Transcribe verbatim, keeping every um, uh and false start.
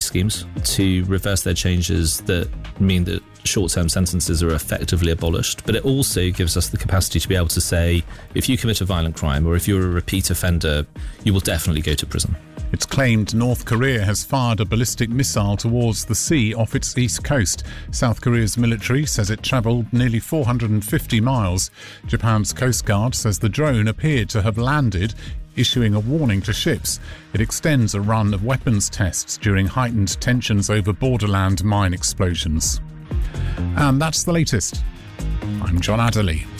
schemes to reverse their changes that mean that short-term sentences are effectively abolished, but it also gives us the capacity to be able to say, if you commit a violent crime or if you're a repeat offender, you will definitely go to prison. It's claimed North Korea has fired a ballistic missile towards the sea off its east coast. South Korea's military says it travelled nearly four hundred fifty miles. Japan's Coast Guard says the drone appeared to have landed, issuing a warning to ships. It extends a run of weapons tests during heightened tensions over borderland mine explosions. And that's the latest. I'm John Adderley.